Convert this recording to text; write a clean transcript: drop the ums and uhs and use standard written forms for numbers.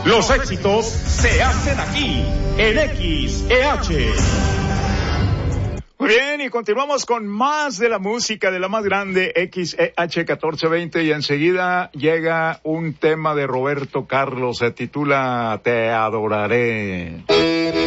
Los éxitos se hacen aquí, en XEH. Muy bien, y continuamos con más de la música de la más grande, XEH 1420, y enseguida llega un tema de Roberto Carlos, se titula Te adoraré.